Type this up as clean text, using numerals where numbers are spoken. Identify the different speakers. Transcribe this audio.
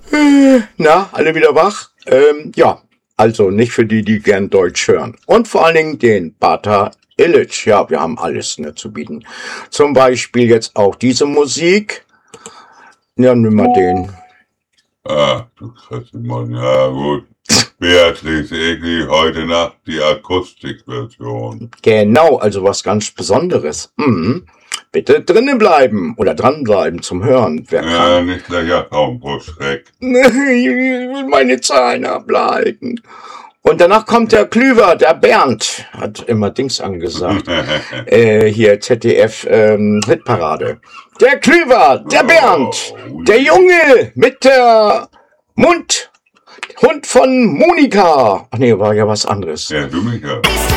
Speaker 1: Na, alle wieder wach? Ja, also nicht für die, die gern Deutsch hören. Und vor allen Dingen den Bata Illich. Ja, wir haben alles zu bieten. Zum Beispiel jetzt auch diese Musik. Ja, nimm mal den.
Speaker 2: Du Mann, ja gut. Beatrice Egli, heute Nacht die Akustikversion.
Speaker 1: Genau, also was ganz Besonderes. Bitte drinnen bleiben oder dranbleiben zum Hören. Wer kann.
Speaker 2: Nicht gleich kaum pro Schreck.
Speaker 1: Ich will meine Zähne ableiten. Und danach kommt der Klüver, der Bernd, hat immer Dings angesagt. Hier ZDF Hitparade. Der Klüver, der Bernd, der Junge mit der Hund von Monika. Ach nee, war ja was anderes.
Speaker 2: Ja, du mich ja.